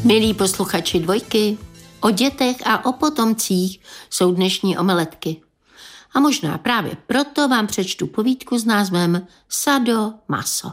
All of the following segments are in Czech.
Milí posluchači Dvojky, o dětech a o potomcích jsou dnešní omeletky. A možná právě proto vám přečtu povídku s názvem Sado maso.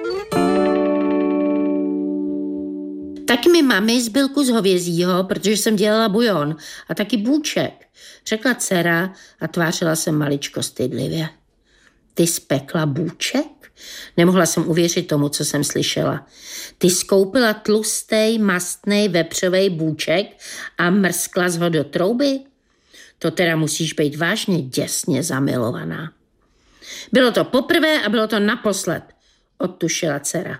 Taky mi mami zbyl kus hovězího, protože jsem dělala bujon a taky bůček, řekla dcera a tvářila se maličko stydlivě. Ty spekla bůček? Nemohla jsem uvěřit tomu, co jsem slyšela. Ty skoupila tlustej, mastnej, vepřovej bůček a mrskla ho do trouby? To teda musíš být vážně děsně zamilovaná. Bylo to poprvé a bylo to naposled, odtušila dcera.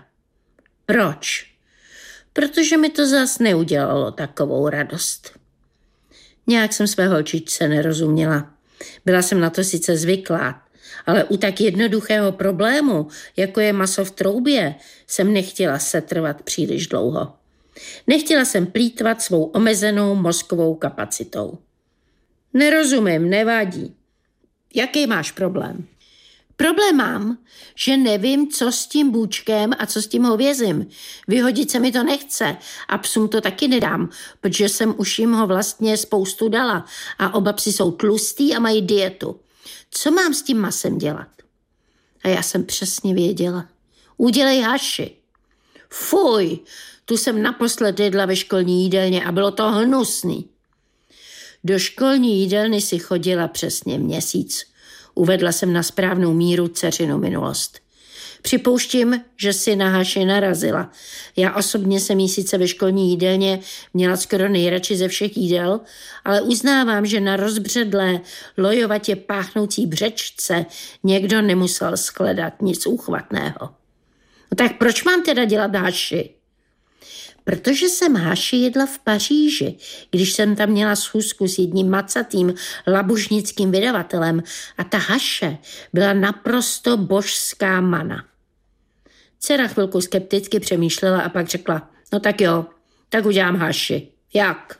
Proč? Protože mi to zas neudělalo takovou radost. Nějak jsem své holčičce nerozuměla. Byla jsem na to sice zvyklá, ale u tak jednoduchého problému, jako je maso v troubě, jsem nechtěla setrvat příliš dlouho. Nechtěla jsem plýtvat svou omezenou mozkovou kapacitou. Nerozumím, nevadí. Jaký máš problém? Problém mám, že nevím, co s tím bůčkem a co s tím hovězím. Vyhodit se mi to nechce a psům to taky nedám, protože jsem už jim ho vlastně spoustu dala a oba psi jsou tlustý a mají dietu. Co mám s tím masem dělat? A já jsem přesně věděla. Udělej haši. Fuj, tu jsem naposled jedla ve školní jídelně a bylo to hnusný. Do školní jídelny si chodila přesně měsíc. Uvedla jsem na správnou míru dceřinu minulost. Připouštím, že si na haši narazila. Já osobně jsem jí sice ve školní jídelně měla skoro nejradši ze všech jídel, ale uznávám, že na rozbředlé, lojovatě páchnoucí břečce někdo nemusel shledat nic úchvatného. No tak proč mám teda dělat haši? Protože jsem haši jedla v Paříži, když jsem tam měla schůzku s jedním macatým labužnickým vydavatelem a ta haše byla naprosto božská mana. Dcera chvilku skepticky přemýšlela a pak řekla, no tak jo, tak udělám haši. Jak?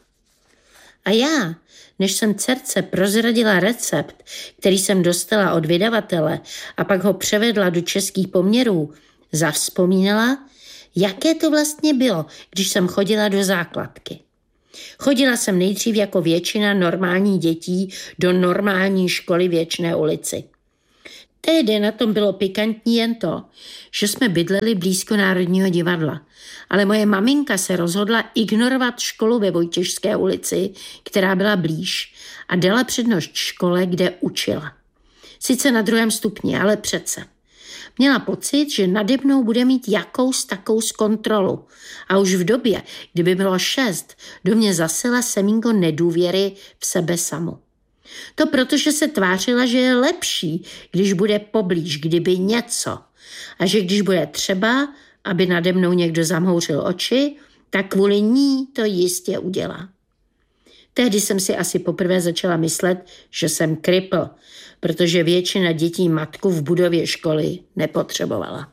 A já, než jsem dcerce prozradila recept, který jsem dostala od vydavatele a pak ho převedla do českých poměrů, zavzpomínala, jaké to vlastně bylo, když jsem chodila do základky. Chodila jsem nejdřív jako většina normálních dětí do normální školy v Věčné ulici. Tehdy na tom bylo pikantní jen to, že jsme bydleli blízko Národního divadla, ale moje maminka se rozhodla ignorovat školu ve Vojtěžské ulici, která byla blíž, a dala přednost škole, kde učila. Sice na 2. stupni, ale přece. Měla pocit, že nade mnou bude mít jakous takous kontrolu. A už v době, kdyby bylo 6, do mě zasela semínko nedůvěry v sebe samu. To protože se tvářila, že je lepší, když bude poblíž, kdyby něco. A že když bude třeba, aby nade mnou někdo zamhouřil oči, tak kvůli ní to jistě udělá. Tehdy jsem si asi poprvé začala myslet, že jsem kripl, protože většina dětí matku v budově školy nepotřebovala.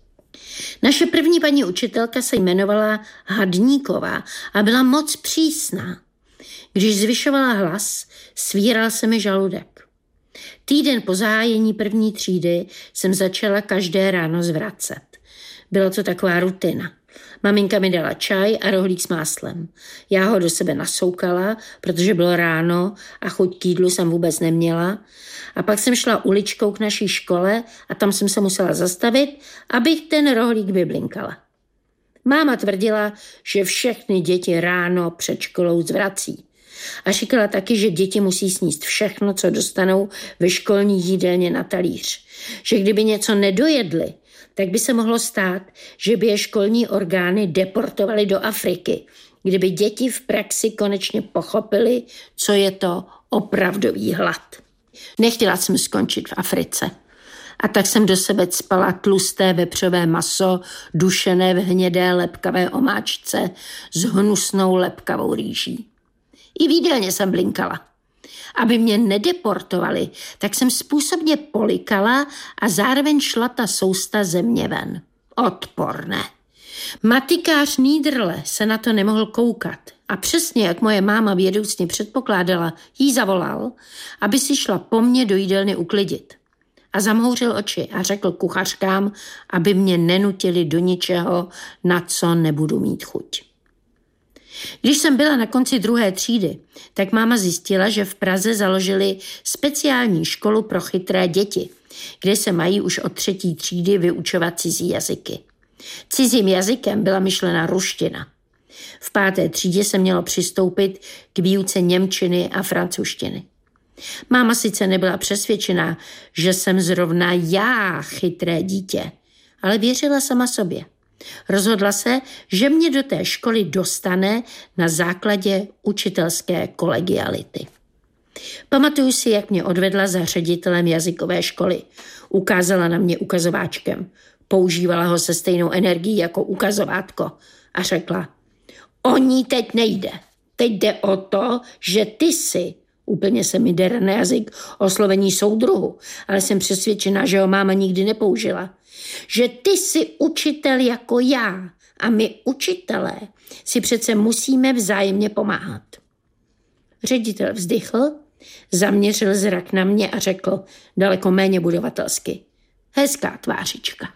Naše první paní učitelka se jmenovala Hadníková a byla moc přísná. Když zvyšovala hlas, svíral se mi žaludek. Týden po zahájení 1. třídy jsem začala každé ráno zvracet. Byla to taková rutina. Maminka mi dala čaj a rohlík s máslem. Já ho do sebe nasoukala, protože bylo ráno a chuť k jídlu jsem vůbec neměla. A pak jsem šla uličkou k naší škole a tam jsem se musela zastavit, abych ten rohlík vyblinkala. Máma tvrdila, že všechny děti ráno před školou zvrací. A říkala taky, že děti musí sníst všechno, co dostanou ve školní jídelně na talíř. Že kdyby něco nedojedli, tak by se mohlo stát, že by je školní orgány deportovaly do Afriky, kdyby děti v praxi konečně pochopily, co je to opravdový hlad. Nechtěla jsem skončit v Africe. A tak jsem do sebe cpala tlusté vepřové maso, dušené v hnědé lepkavé omáčce s hnusnou lepkavou rýží. I v jídelně jsem blinkala. Aby mě nedeportovali, tak jsem způsobně polikala a zároveň šla ta sousta ze mě ven. Odporné. Matikář Nídrle se na to nemohl koukat a přesně jak moje máma vědoucně předpokládala, jí zavolal, aby si šla po mně do jídelny uklidit. A zamhouřil oči a řekl kuchařkám, aby mě nenutili do ničeho, na co nebudu mít chuť. Když jsem byla na konci 2. třídy, tak máma zjistila, že v Praze založili speciální školu pro chytré děti, kde se mají už od 3. třídy vyučovat cizí jazyky. Cizím jazykem byla myšlena ruština. V 5. třídě se mělo přistoupit k výuce němčiny a francouzštiny. Máma sice nebyla přesvědčená, že jsem zrovna já chytré dítě, ale věřila sama sobě. Rozhodla se, že mě do té školy dostane na základě učitelské kolegiality. Pamatuju si, jak mě odvedla za ředitelem jazykové školy. Ukázala na mě ukazováčkem. Používala ho se stejnou energií jako ukazovátko a řekla: o ní teď nejde. Teď jde o to, že ty jsi. Úplně se mi dere na jazyk oslovení soudruhu, ale jsem přesvědčená, že ho máma nikdy nepoužila. Že ty jsi učitel jako já a my učitelé si přece musíme vzájemně pomáhat. Ředitel vzdychl, zaměřil zrak na mě a řekl daleko méně budovatelsky: hezká tvářička.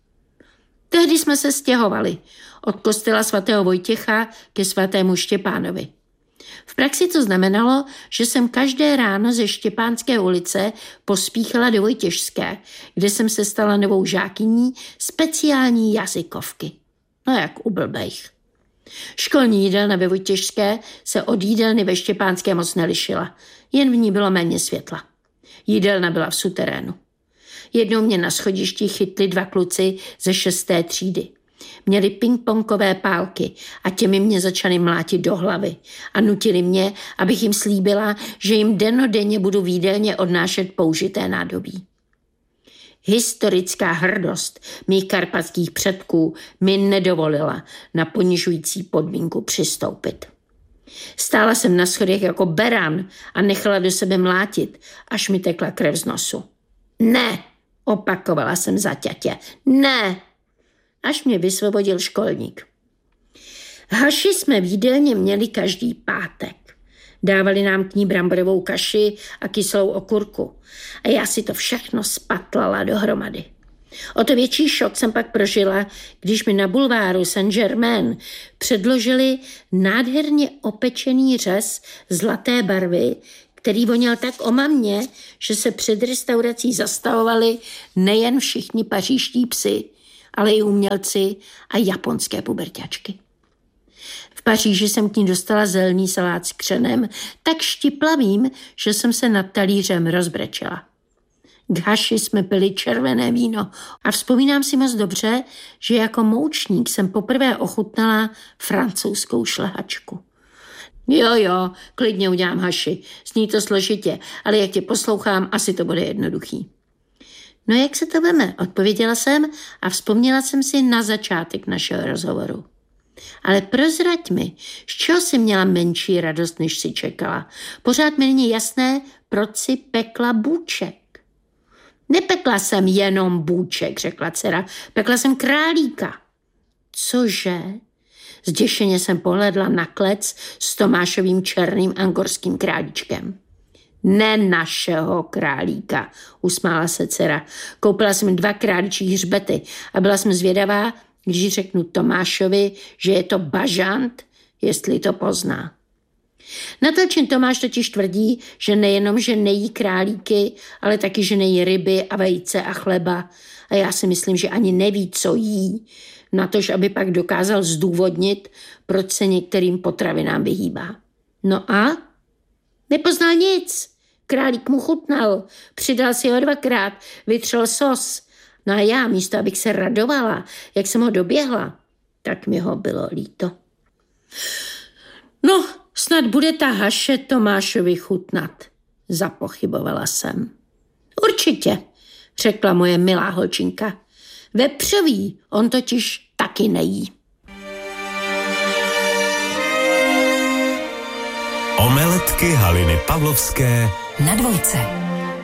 Tehdy jsme se stěhovali od kostela svatého Vojtěcha ke svatému Štěpánovi. V praxi to znamenalo, že jsem každé ráno ze Štěpánské ulice pospíchala do Vojtěšské, kde jsem se stala novou žákyní speciální jazykovky. No jak u blbejch. Školní jídelna ve Vojtěšské se od jídelny ve Štěpánské moc nelišila, jen v ní bylo méně světla. Jídelna byla v suterénu. Jednou mě na schodišti chytli 2 kluci ze 6. třídy. Měli pingpongové pálky a těmi mě začali mlátit do hlavy a nutili mě, abych jim slíbila, že jim dennodenně budu v jídelně odnášet použité nádobí. Historická hrdost mých karpatských předků mi nedovolila na ponižující podmínku přistoupit. Stála jsem na schodech jako beran a nechala do sebe mlátit, až mi tekla krev z nosu. Ne, opakovala jsem zaťatě, ne, až mě vysvobodil školník. Haši jsme v jídelně měli každý pátek. Dávali nám k ní bramborovou kaši a kyselou okurku. A já si to všechno spatlala dohromady. O to větší šok jsem pak prožila, když mi na bulváru Saint-Germain předložili nádherně opečený řez zlaté barvy, který voněl tak omamně, že se před restaurací zastavovali nejen všichni pařížští psi, ale i umělci a japonské puberťačky. V Paříži jsem k ní dostala zelený salát s křenem, tak štiplavým, že jsem se nad talířem rozbrečela. K haši jsme pili červené víno a vzpomínám si moc dobře, že jako moučník jsem poprvé ochutnala francouzskou šlehačku. Jo, klidně udělám haši, zní to složitě, ale jak tě poslouchám, asi to bude jednoduchý. No jak se to veme, odpověděla jsem a vzpomněla jsem si na začátek našeho rozhovoru. Ale prozrať mi, z čeho jsi měla menší radost, než si čekala. Pořád mi není jasné, proč si pekla bůček. Nepekla jsem jenom bůček, řekla dcera, pekla jsem králíka. Cože? Zděšeně jsem pohledla na klec s Tomášovým černým angorským králíčkem. Ne našeho králíka, usmála se dcera. Koupila jsem 2 králíčí hřbety a byla jsem zvědavá, když řeknu Tomášovi, že je to bažant, jestli to pozná. Natlačen Tomáš totiž tvrdí, že nejenom, že nejí králíky, ale taky, že nejí ryby a vejce a chleba. A já si myslím, že ani neví, co jí, natož aby pak dokázal zdůvodnit, proč se některým potravinám vyhýbá. No a? Nepoznal nic. Králík mu chutnal, přidal si ho 2krát, vytřel sos. No a já, místo abych se radovala, jak jsem ho doběhla, tak mi ho bylo líto. No, snad bude ta haše Tomášovi chutnat, zapochybovala jsem. Určitě, řekla moje milá holčinka. Vepřový, on totiž taky nejí. Omeletky Haliny Pavlovské na Dvojce.